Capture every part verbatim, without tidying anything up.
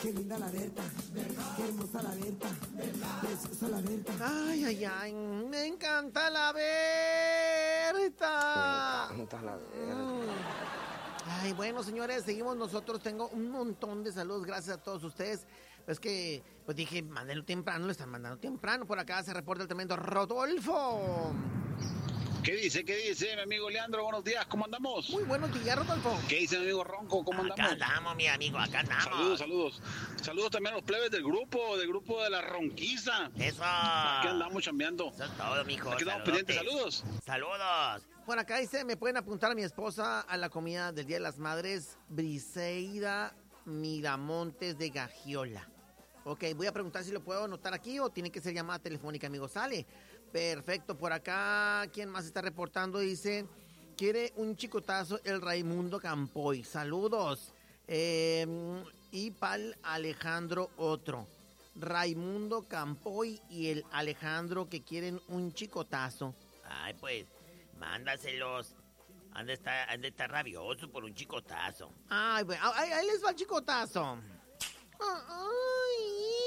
Qué linda la Berta, qué hermosa la Berta, preciosa la Berta. Ay, ay, ay, me encanta la Berta. Me encanta la Berta. Mm. Ay, bueno, señores, seguimos nosotros. Tengo un montón de saludos, gracias a todos ustedes. Es que, pues dije, mándenlo temprano, lo están mandando temprano. Por acá se reporta el tremendo Rodolfo. ¿Qué dice? ¿Qué dice mi amigo Leandro? Buenos días, ¿cómo andamos? Muy buenos días, Rodolfo. ¿Qué dice mi amigo Ronco? ¿Cómo andamos? Acá andamos, mi amigo, acá andamos. Saludos, saludos. Saludos también a los plebes del grupo, del grupo de la Ronquiza. Eso. Aquí andamos chambeando. Eso es todo, mijo. Aquí estamos Saludotes. pendientes, saludos. Saludos. Por acá dice, me pueden apuntar a mi esposa a la comida del Día de las Madres, Briseida Miramontes de Gagiola. Ok, voy a preguntar si lo puedo anotar aquí o tiene que ser llamada telefónica, amigo. Sale. Perfecto, por acá, ¿quién más está reportando? Dice, quiere un chicotazo el Raimundo Campoy. Saludos. Eh, y pal Alejandro otro. Raimundo Campoy y el Alejandro que quieren un chicotazo. Ay, pues, mándaselos. Han de estar, han de estar rabioso por un chicotazo. Ay, bueno, ahí, ahí les va el chicotazo. Ay.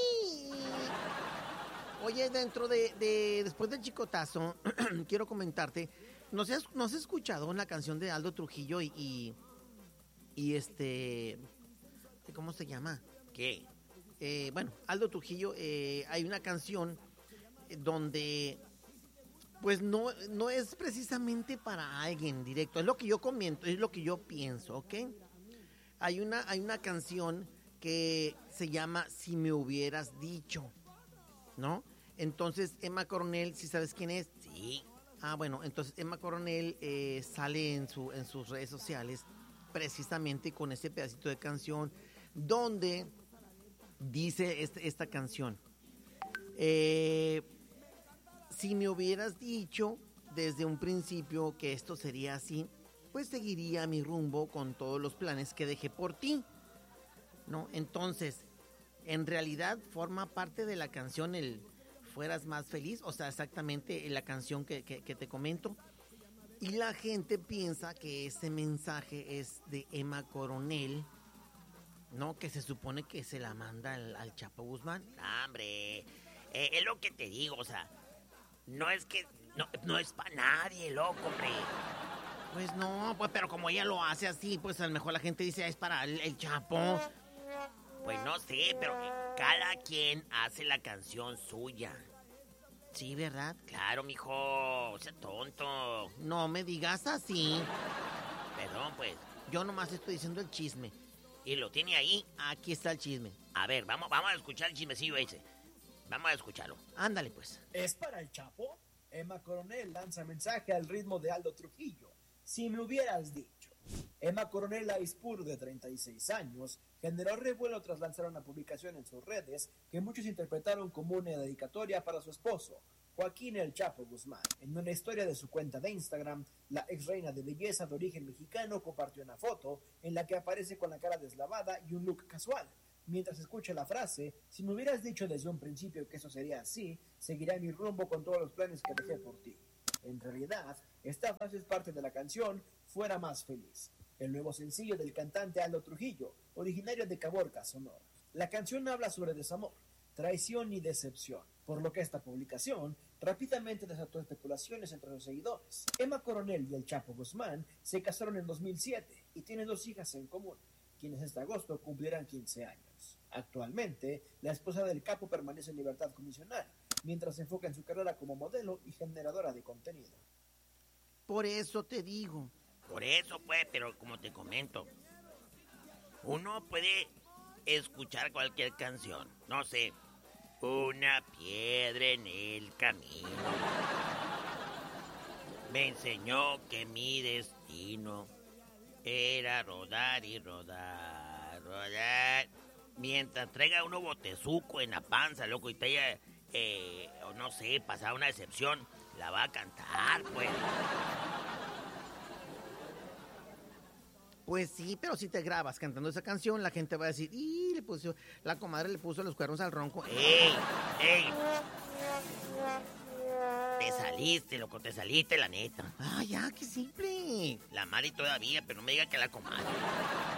Oye, dentro de, de después del chicotazo, quiero comentarte, ¿no has, ¿no has escuchado una canción de Aldo Trujillo y, y, y este, ¿cómo se llama? ¿Qué? Eh, bueno, Aldo Trujillo, eh, hay una canción donde, pues no, no es precisamente para alguien directo, es lo que yo comento, es lo que yo pienso, ¿ok? Hay una, hay una canción que se llama Si me hubieras dicho, ¿no? Entonces Emma Coronel, ¿sí sabes quién es? Sí. Ah, bueno, entonces Emma Coronel eh, sale en, su, en sus redes sociales precisamente con ese pedacito de canción donde dice este, esta canción. Eh, si me hubieras dicho desde un principio que esto sería así, pues seguiría mi rumbo con todos los planes que dejé por ti, ¿no? Entonces, en realidad forma parte de la canción el Fueras Más Feliz, o sea, exactamente la canción que, que, que te comento. Y la gente piensa que ese mensaje es de Emma Coronel, ¿no? Que se supone que se la manda al, al Chapo Guzmán. No, hombre, eh, es lo que te digo, o sea, no es que, no, no es para nadie, loco, hombre. Pues no, pues pero como ella lo hace así, pues a lo mejor la gente dice, es para el, el Chapo. Pues no sé, pero cada quien hace la canción suya. Sí, ¿verdad? Claro, mijo, o sea, tonto. No me digas así. Perdón, pues. Yo nomás estoy diciendo el chisme. ¿Y lo tiene ahí? Aquí está el chisme. A ver, vamos, vamos a escuchar el chismecillo ese. Vamos a escucharlo. Ándale, pues. ¿Es para el Chapo? Emma Coronel lanza mensaje al ritmo de Aldo Trujillo. Si me hubieras dicho. Emma Coronel Aispur, de treinta y seis años, generó revuelo tras lanzar una publicación en sus redes que muchos interpretaron como una dedicatoria para su esposo, Joaquín El Chapo Guzmán. En una historia de su cuenta de Instagram, la ex reina de belleza de origen mexicano compartió una foto en la que aparece con la cara deslavada y un look casual. Mientras escucha la frase, si me hubieras dicho desde un principio que eso sería así, seguiré mi rumbo con todos los planes que dejé por ti. En realidad, esta frase es parte de la canción Fuera Más Feliz, el nuevo sencillo del cantante Aldo Trujillo, originario de Caborca, Sonora. La canción habla sobre desamor, traición y decepción, por lo que esta publicación rápidamente desató especulaciones entre los seguidores. Emma Coronel y el Chapo Guzmán se casaron en dos mil siete y tienen dos hijas en común, quienes este agosto cumplirán quince años. Actualmente, la esposa del capo permanece en libertad condicional, mientras se enfoca en su carrera como modelo y generadora de contenido. Por eso te digo. Por eso, pues, pero como te comento, uno puede escuchar cualquier canción, no sé, una piedra en el camino me enseñó que mi destino era rodar y rodar, rodar, mientras traiga uno botezuco en la panza, loco, y te haya, eh, o no sé, pasado una decepción, la va a cantar, pues. Pues sí, pero si te grabas cantando esa canción, la gente va a decir, ¡y le puso, la comadre le puso los cuernos al ronco! ¡Ey! ¡Ey! Te saliste, loco, te saliste, la neta. ¡Ah, ya, qué simple! La Mari todavía, pero no me diga que la comadre.